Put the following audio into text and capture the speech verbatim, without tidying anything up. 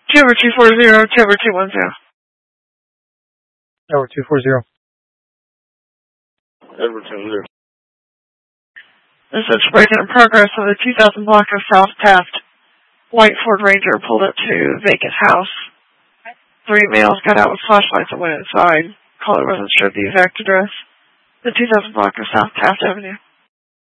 Tower two four zero, Tower two one zero. Tower two four zero. Tower two zero. This is breaking in progress on the two thousand block of South Taft. White Ford Ranger pulled up to vacant house. Three males got out with flashlights and went inside. Caller wasn't sure of the exact address. The two thousand block of South Taft Avenue.